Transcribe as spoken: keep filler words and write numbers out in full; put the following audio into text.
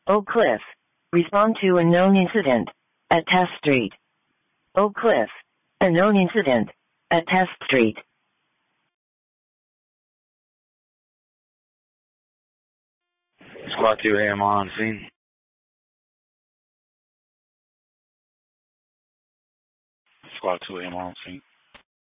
Oak Cliff. Respond to a known incident at Test Street. Oak Cliff. A known incident at Test Street. Squad two A M on scene. Squad two A M on scene.